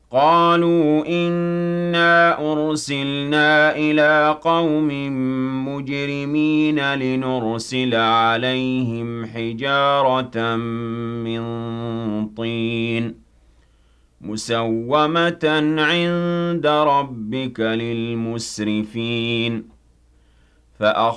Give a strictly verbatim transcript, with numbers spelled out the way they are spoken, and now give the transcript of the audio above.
قالوا إنا أرسلنا إلى قوم مجرمين لنرسل عليهم حجارة من طين مسومة عند ربك للمسرفين فأخ